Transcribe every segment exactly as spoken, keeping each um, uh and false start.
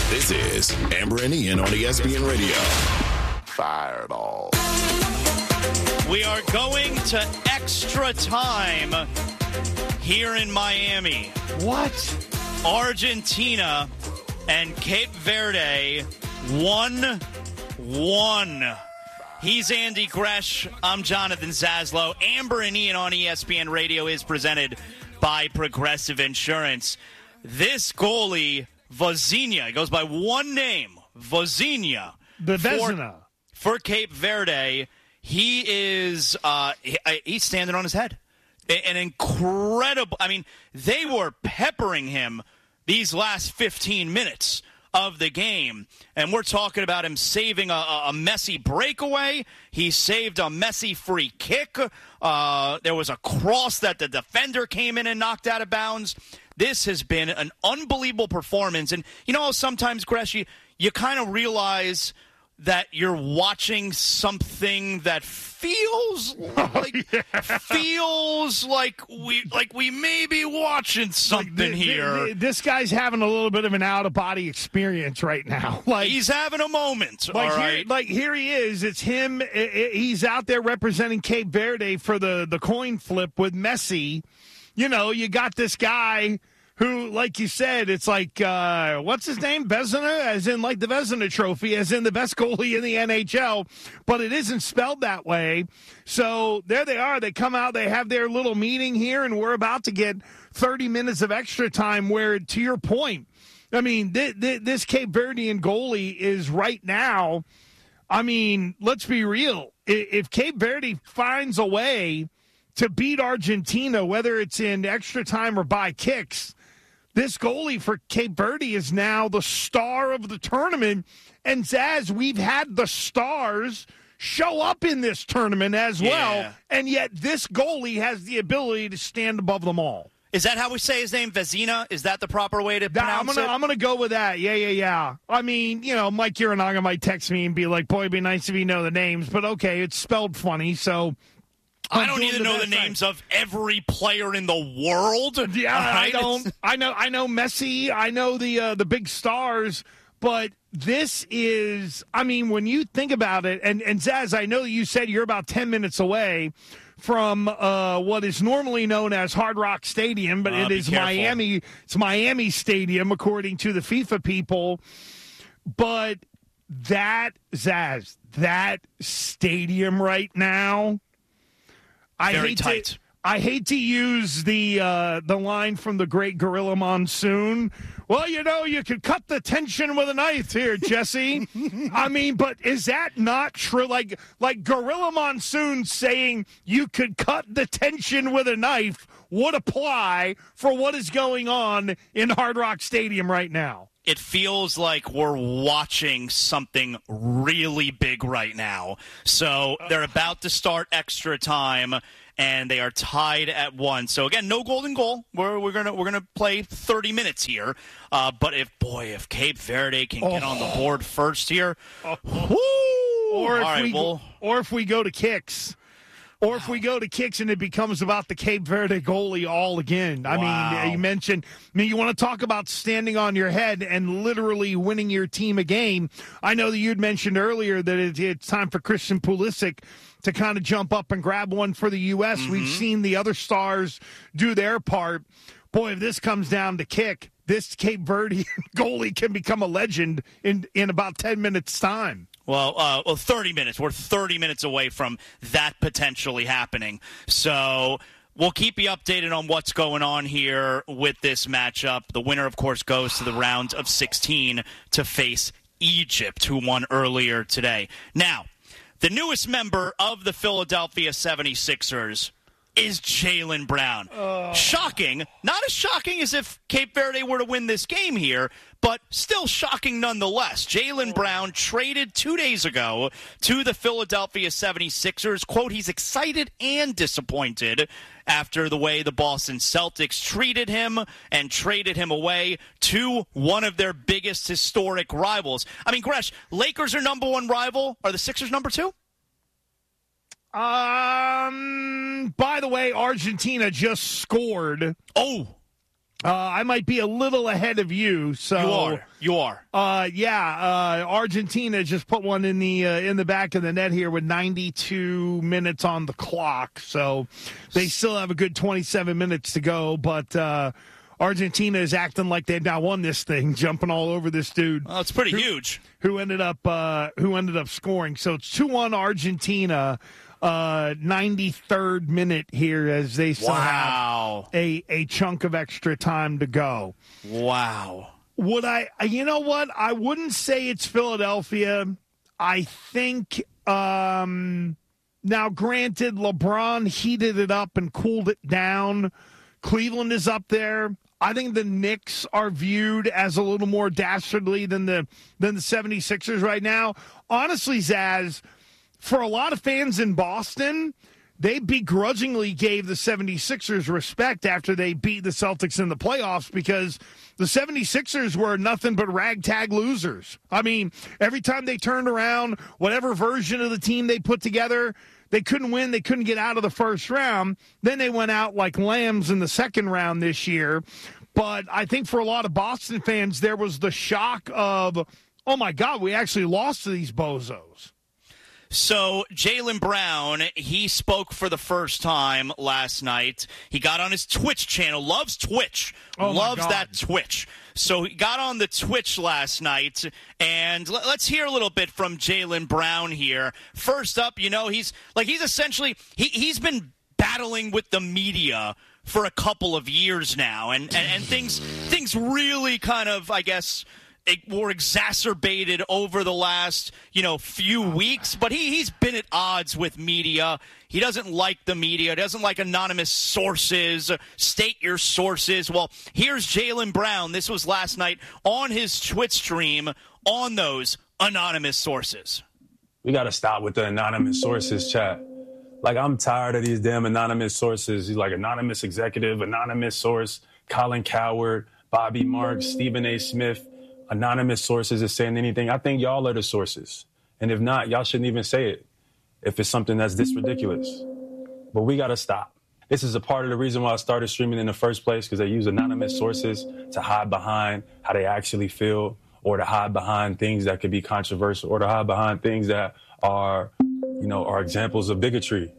This is Amber and Ian on E S P N Radio. Fireball. We are going to extra time here in Miami. What? Argentina and Cape Verde one one. He's Andy Gresh. I'm Jonathan Zaslow. Amber and Ian on E S P N Radio is presented by Progressive Insurance. This goalie, Vozinha, he goes by one name, Vozinha. The for, Vezina. for Cape Verde, he is uh, he, he's standing on his head. An incredible – I mean, they were peppering him these last fifteen minutes of the game. And we're talking about him saving a, a messy breakaway. He saved a messy free kick. Uh, there was a cross that the defender came in and knocked out of bounds. This has been an unbelievable performance. And, you know, sometimes, Gresh, you, you kind of realize – that you're watching something that feels like oh, yeah. feels like we like we may be watching something like the, here. The, the, this guy's having a little bit of an out of body experience right now. Like he's having a moment. Like all here, right. like here he is. It's him. It, it, he's out there representing Cape Verde for the the coin flip with Messi. You know, you got this guy who, like you said, it's like, uh, what's his name? Vezina, as in like the Vezina trophy, as in the best goalie in the N H L, but it isn't spelled that way. So there they are. They come out, they have their little meeting here, and we're about to get thirty minutes of extra time where, to your point, I mean, th- th- this Cape Verdean goalie is right now, I mean, let's be real. If Cape Verde finds a way to beat Argentina, whether it's in extra time or by kicks, this goalie for Cape Verde is now the star of the tournament. And, Zaz, we've had the stars show up in this tournament as well. Yeah. And yet this goalie has the ability to stand above them all. Is that how we say his name, Vezina? Is that the proper way to pronounce I'm gonna, it? I'm going to go with that. Yeah, yeah, yeah. I mean, you know, Mike Uranaga might text me and be like, boy, it'd be nice if you know the names. But, okay, it's spelled funny, so I don't need to know the names of every player in the world. Yeah, right? I don't. I know. I know Messi. I know the uh, the big stars. But this is. I mean, when you think about it, and and Zaz, I know you said you're about ten minutes away from uh, what is normally known as Hard Rock Stadium, but uh, it is careful. Miami. It's Miami Stadium, according to the FIFA people. But that Zaz, that stadium right now. I Very hate tight. To, I hate to use the uh, the line from the great Gorilla Monsoon. Well, you know, you could cut the tension with a knife here, Jesse. I mean, but is that not true? Like, like Gorilla Monsoon saying you could cut the tension with a knife would apply for what is going on in Hard Rock Stadium right now. It feels like we're watching something really big right now. So they're about to start extra time, and they are tied at one. So again, no golden goal. We're we're gonna we're gonna play thirty minutes here. Uh, but if boy, if Cape Verde can get oh. on the board first here, oh. whoo! Or if All right, we well, or if we go to kicks. Or if we go to kicks and it becomes about the Cape Verde goalie all again. I Wow. mean, you mentioned, I mean, you want to talk about standing on your head and literally winning your team a game. I know that you'd mentioned earlier that it, it's time for Christian Pulisic to kind of jump up and grab one for the U S. Mm-hmm. We've seen the other stars do their part. Boy, if this comes down to kick, this Cape Verde goalie can become a legend in, in about ten minutes' time. Well, uh, well, thirty minutes. We're thirty minutes away from that potentially happening. So we'll keep you updated on what's going on here with this matchup. The winner, of course, goes to the round of sixteen to face Egypt, who won earlier today. Now, the newest member of the Philadelphia seventy-sixers is Jaylen Brown. Oh. Shocking. Not as shocking as if Cape Verde were to win this game here, but still shocking nonetheless. Jaylen Brown traded two days ago to the Philadelphia seventy-sixers. Quote, he's excited and disappointed after the way the Boston Celtics treated him and traded him away to one of their biggest historic rivals. I mean, Gresh, Lakers are number one rival. Are the Sixers number two? Um. By the way, Argentina just scored. Oh. Uh, I might be a little ahead of you. So you are. You are. Uh, yeah. Uh, Argentina just put one in the uh, in the back of the net here with ninety-two minutes on the clock. So they still have a good twenty-seven minutes to go. But uh, Argentina is acting like they've now won this thing, jumping all over this dude. Oh, it's pretty who, huge. Who ended up uh, who ended up scoring? So it's two one Argentina. Uh, ninety-third minute here as they still wow. have a, a chunk of extra time to go. Wow. Would I, you know what? I wouldn't say it's Philadelphia. I think, um, now granted, LeBron heated it up and cooled it down. Cleveland is up there. I think the Knicks are viewed as a little more dastardly than the, than the seventy-sixers right now. Honestly, Zaz, for a lot of fans in Boston, they begrudgingly gave the seventy-sixers respect after they beat the Celtics in the playoffs because the seventy-sixers were nothing but ragtag losers. I mean, every time they turned around, whatever version of the team they put together, they couldn't win. They couldn't get out of the first round. Then they went out like lambs in the second round this year. But I think for a lot of Boston fans, there was the shock of, oh, my God, we actually lost to these bozos. So Jaylen Brown, he spoke for the first time last night. He got on his Twitch channel, loves Twitch, oh loves that Twitch. So he got on the Twitch last night, and let's hear a little bit from Jaylen Brown here. First up, you know, he's like he's essentially he he's been battling with the media for a couple of years now, and and, and things things really kind of, I guess, were exacerbated over the last, you know, few weeks. But he, he's been at odds with media. He doesn't like the media. Doesn't like anonymous sources. State your sources. Well, here's Jaylen Brown. This was last night on his Twitch stream on those anonymous sources. We got to stop with the anonymous sources, chat. Like, I'm tired of these damn anonymous sources. He's like anonymous executive, anonymous source, Colin Cowherd, Bobby Marks, Stephen A. Smith. Anonymous sources is saying anything. I think y'all are the sources. And if not, y'all shouldn't even say it if it's something that's this ridiculous. But we got to stop. This is a part of the reason why I started streaming in the first place, because they use anonymous sources to hide behind how they actually feel, or to hide behind things that could be controversial, or to hide behind things that are, you know, are examples of bigotry.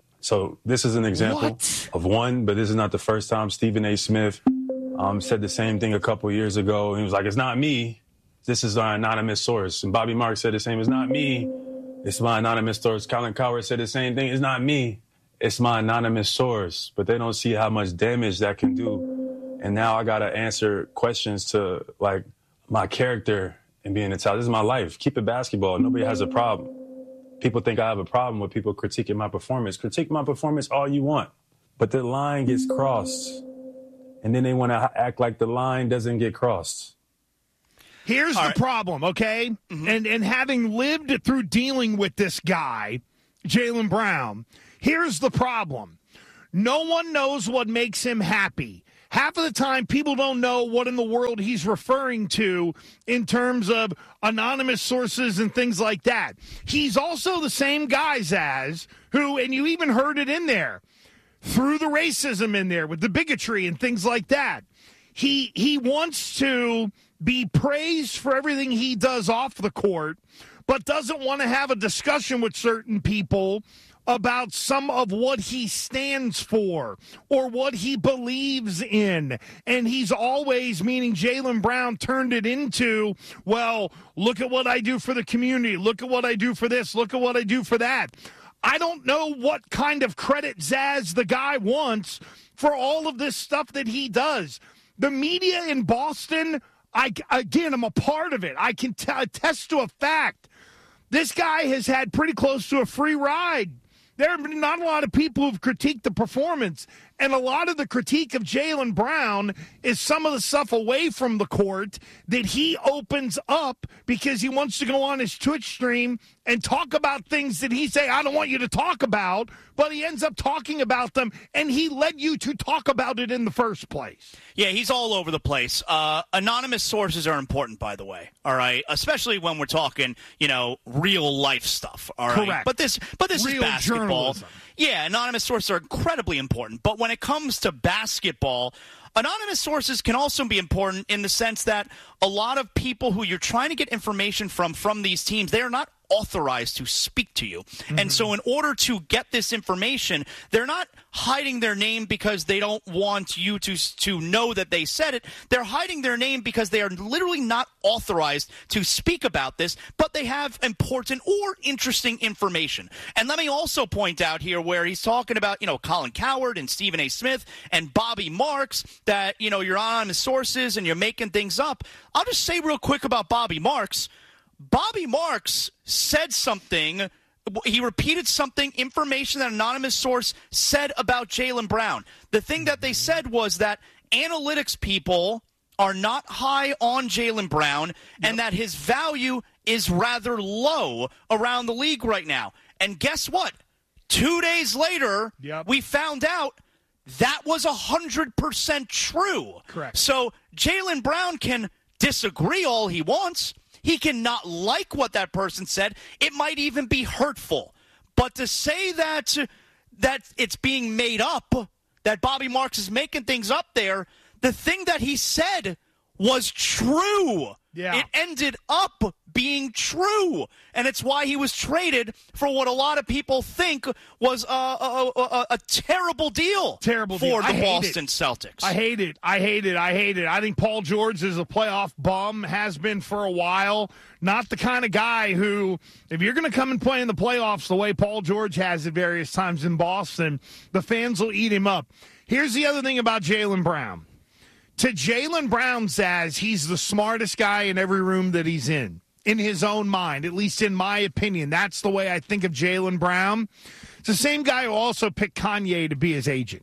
So this is an example what? of one, but this is not the first time. Stephen A. Smith Um, said the same thing a couple years ago. He was like, it's not me. This is our anonymous source. And Bobby Marks said the same. It's not me. It's my anonymous source. Colin Cowherd said the same thing. It's not me. It's my anonymous source. But they don't see how much damage that can do. And now I got to answer questions to, like, my character and being a child. This is my life. Keep it basketball. Nobody has a problem. People think I have a problem with people critiquing my performance. Critique my performance all you want. But the line gets crossed. And then they want to act like the line doesn't get crossed. Here's All the right. problem, okay? Mm-hmm. And and having lived through dealing with this guy, Jaylen Brown, here's the problem. No one knows what makes him happy. Half of the time, people don't know what in the world he's referring to in terms of anonymous sources and things like that. He's also the same guys as who, and you even heard it in there, threw the racism in there with the bigotry and things like that. He he wants to be praised for everything he does off the court, but doesn't want to have a discussion with certain people about some of what he stands for or what he believes in. And he's always, meaning Jaylen Brown, turned it into, well, look at what I do for the community. Look at what I do for this. Look at what I do for that. I don't know what kind of credit Zaz the guy wants for all of this stuff that he does. The media in Boston, I, again, I'm a part of it. I can t- attest to a fact. This guy has had pretty close to a free ride. There have been not a lot of people who've critiqued the performance, and a lot of the critique of Jaylen Brown is some of the stuff away from the court that he opens up because he wants to go on his Twitch stream and talk about things that he say, I don't want you to talk about, but he ends up talking about them, and he led you to talk about it in the first place. Yeah, he's all over the place. Uh, anonymous sources are important, by the way, all right? Especially when we're talking, you know, real-life stuff, all right? Correct. But this, but this Real is basketball. journalism. Yeah, anonymous sources are incredibly important. But when it comes to basketball, anonymous sources can also be important in the sense that a lot of people who you're trying to get information from from these teams, they are not authorized to speak to you. Mm-hmm. And so in order to get this information, they're not hiding their name because they don't want you to to know that they said it. They're hiding their name because they are literally not authorized to speak about this, but they have important or interesting information. And let me also point out here where he's talking about, you know, Colin Cowherd and Stephen A. Smith and Bobby Marks, that, you know, you're anonymous sources and you're making things up. I'll just say real quick about Bobby Marks. Bobby Marks said something. He repeated something, information that an anonymous source said about Jaylen Brown. The thing that they said was that analytics people are not high on Jaylen Brown, and yep. that his value is rather low around the league right now. And guess what? Two days later, yep. we found out that was one hundred percent true. Correct. So Jaylen Brown can disagree all he wants. He cannot like what that person said. It might even be hurtful. But to say that that it's being made up, that Bobby Marks is making things up there, the thing that he said was true. Yeah. It ended up being true. And it's why he was traded for what a lot of people think was a, a, a, a terrible deal. Terrible for deal. the I Boston Celtics. I hate it. I hate it. I hate it. I think Paul George is a playoff bum, has been for a while. Not the kind of guy who, if you're going to come and play in the playoffs the way Paul George has at various times in Boston, the fans will eat him up. Here's the other thing about Jaylen Brown. To Jaylen Brown, Zaz, he's the smartest guy in every room that he's in, in his own mind, at least in my opinion. That's the way I think of Jaylen Brown. It's the same guy who also picked Kanye to be his agent.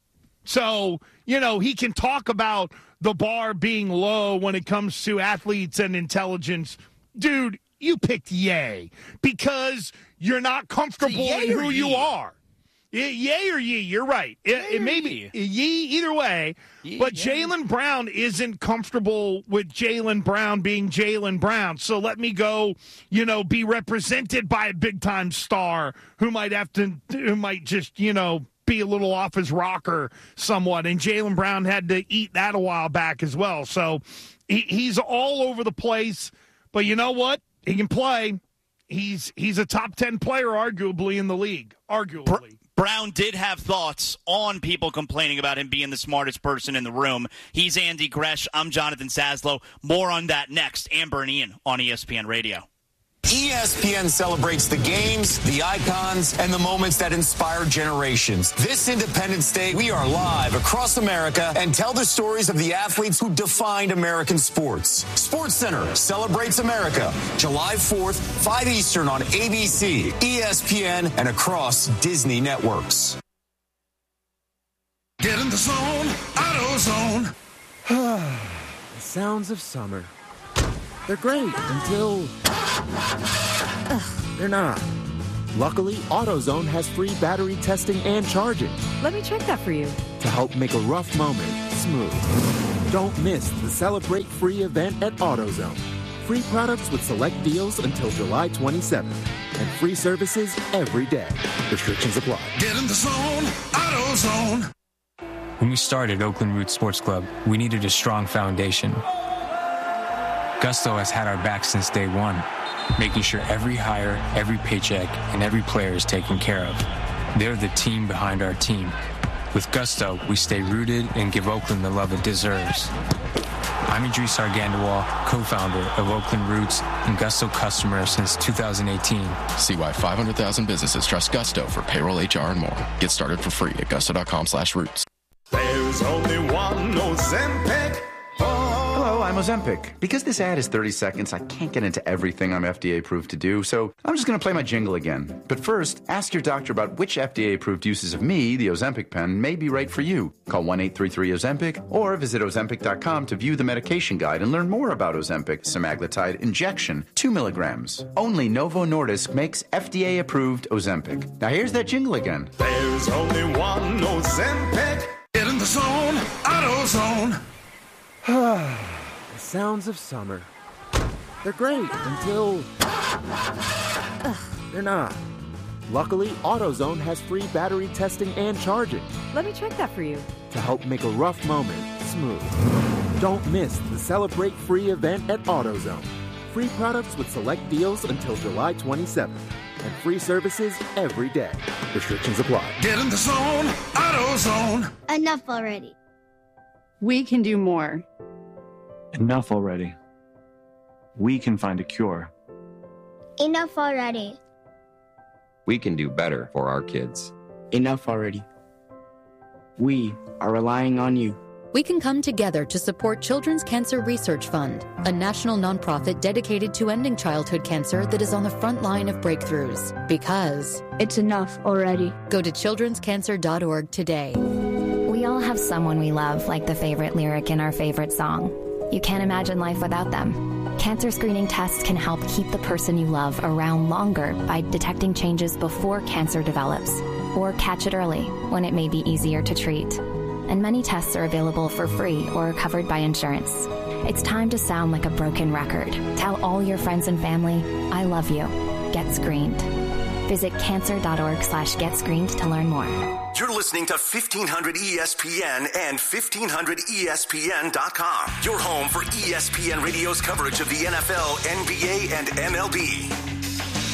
So, you know, he can talk about the bar being low when it comes to athletes and intelligence. Dude, you picked Ye because you're not comfortable in who you are. Yay or ye, you're right. It, it may be ye either way, ye, but Jaylen Brown isn't comfortable with Jaylen Brown being Jaylen Brown. So let me go, you know, be represented by a big-time star who might have to, who might just, you know, be a little off his rocker somewhat. And Jaylen Brown had to eat that a while back as well. So he, he's all over the place. But you know what? He can play. He's he's a top ten player, arguably, in the league. Arguably. Brown did have thoughts on people complaining about him being the smartest person in the room. He's Andy Gresh. I'm Jonathan Saslow. More on that next. Amber and Ian on E S P N Radio. E S P N celebrates the games, the icons, and the moments that inspire generations. This Independence Day, we are live across America and tell the stories of the athletes who defined American sports. SportsCenter celebrates America, July fourth, five Eastern on A B C, E S P N, and across Disney networks. Get in the zone, AutoZone. The sounds of summer. They're great until Ugh, they're not. Luckily, AutoZone has free battery testing and charging. Let me check that for you. To help make a rough moment smooth. Don't miss the Celebrate Free event at AutoZone. Free products with select deals until July twenty-seventh. And free services every day. Restrictions apply. Get in the zone, AutoZone. When we started Oakland Roots Sports Club, we needed a strong foundation. Gusto has had our back since day one, making sure every hire, every paycheck, and every player is taken care of. They're the team behind our team. With Gusto, we stay rooted and give Oakland the love it deserves. I'm Idris Argandawal, co-founder of Oakland Roots and Gusto customer since two thousand eighteen. See why five hundred thousand businesses trust Gusto for payroll, H R, and more. Get started for free at gusto.com slash roots. There's only one Ozempic. Hello, I'm Ozempic. Because this ad is thirty seconds, I can't get into everything I'm F D A approved to do, so I'm just going to play my jingle again. But first, ask your doctor about which F D A approved uses of me, the Ozempic pen, may be right for you. Call one eight three three Ozempic or visit Ozempic dot com to view the medication guide and learn more about Ozempic semaglutide injection, two milligrams. Only Novo Nordisk makes F D A approved Ozempic. Now here's that jingle again. There's only one Ozempic. Get in the zone, AutoZone. The sounds of summer. They're great until Ugh, they're not. Luckily, AutoZone has free battery testing and charging. Let me check that for you. To help make a rough moment smooth. Don't miss the Celebrate Free event at AutoZone. Free products with select deals until July twenty-seventh. And free services every day. Restrictions apply. Get in the zone, AutoZone. Enough already. We can do more. Enough already. We can find a cure. Enough already. We can do better for our kids. Enough already. We are relying on you. We can come together to support Children's Cancer Research Fund, a national nonprofit dedicated to ending childhood cancer that is on the front line of breakthroughs. Because it's enough already. Go to children's cancer dot org today. We all have someone we love, like the favorite lyric in our favorite song. You can't imagine life without them. Cancer screening tests can help keep the person you love around longer by detecting changes before cancer develops, or catch it early when it may be easier to treat. And many tests are available for free or covered by insurance. It's time to sound like a broken record. Tell all your friends and family, I love you. Get screened. Visit cancer.org slash get screened to learn more. You're listening to fifteen hundred E S P N and fifteen hundred E S P N dot com. Your home for E S P N Radio's coverage of the N F L, N B A, and M L B.